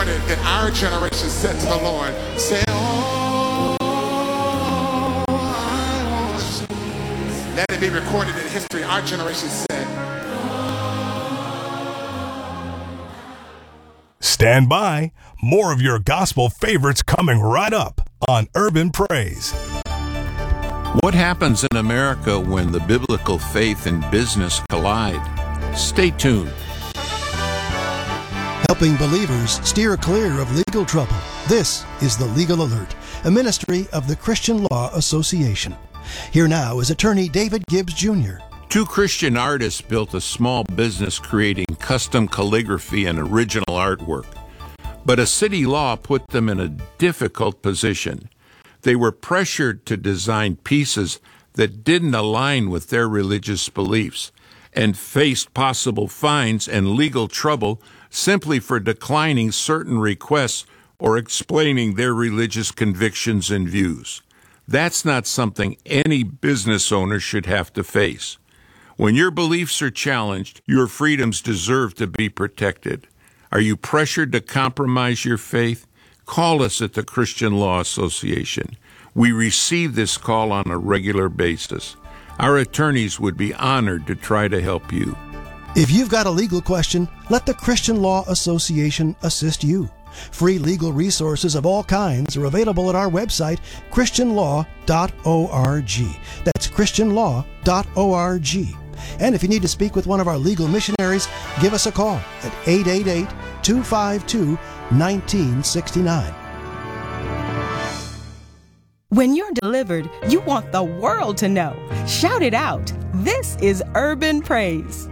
recorded that our generation said to the Lord, say, oh, I want you. Let it be recorded in history. Our generation said. Stand by. More of your gospel favorites coming right up on Urban Praise. What happens in America when the biblical faith and business collide? Stay tuned. Helping believers steer clear of legal trouble. This is the Legal Alert, a ministry of the Christian Law Association. Here now is attorney David Gibbs Jr. Two Christian artists built a small business creating custom calligraphy and original artwork. But a city law put them in a difficult position. They were pressured to design pieces that didn't align with their religious beliefs and faced possible fines and legal trouble simply for declining certain requests or explaining their religious convictions and views. That's not something any business owner should have to face. When your beliefs are challenged, your freedoms deserve to be protected. Are you pressured to compromise your faith? Call us at the Christian Law Association. We receive this call on a regular basis. Our attorneys would be honored to try to help you. If you've got a legal question, let the Christian Law Association assist you. Free legal resources of all kinds are available at our website, christianlaw.org. That's christianlaw.org. And if you need to speak with one of our legal missionaries, give us a call at 888-252-1969. When you're delivered, you want the world to know. Shout it out. This is Urban Praise.